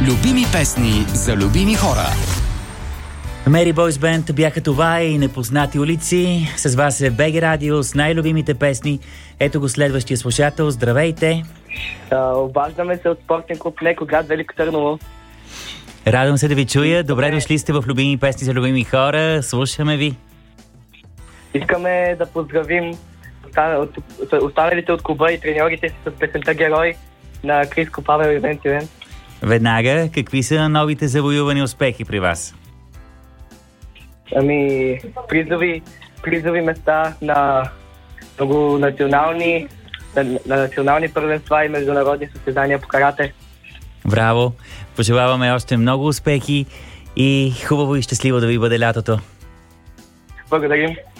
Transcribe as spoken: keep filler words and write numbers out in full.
Любими песни за любими хора. Mary Boys Band бяха това и Непознати улици. С вас е БГ Радио с най-любимите песни. Ето го следващия слушател. Здравейте! Uh, обаждаме се от спортен клуб Неко, град Велико Търново. Радвам се да ви чуя. Добре дошли сте в Любими песни за любими хора. Слушаме ви. Искаме да поздравим останалите от клуба и треньорите си с песента Герой на Криско, Павел и Вентилен. Веднага, какви са новите завоювани успехи при вас? Ами, призови, призови места на много национални, на, на национални първенства и международни състезания по карате. Браво! Пожелаваме още много успехи и хубаво и щастливо да ви бъде лятото. Благодарим!